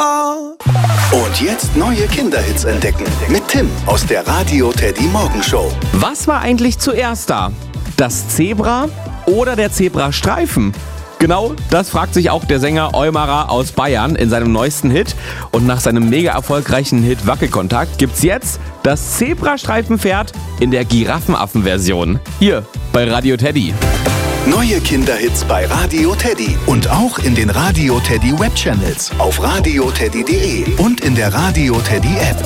Und jetzt neue Kinderhits entdecken mit Tim aus der Radio Teddy Morgenshow. Was war eigentlich zuerst da? Das Zebra oder der Zebrastreifen? Genau, das fragt sich auch der Sänger Eumarer aus Bayern in seinem neuesten Hit. Und nach seinem mega erfolgreichen Hit Wackelkontakt gibt's jetzt das Zebrastreifenpferd in der Giraffenaffen-Version. Hier bei Radio Teddy. Neue Kinderhits bei Radio Teddy und auch in den Radio Teddy Webchannels auf radioteddy.de und in der Radio Teddy App.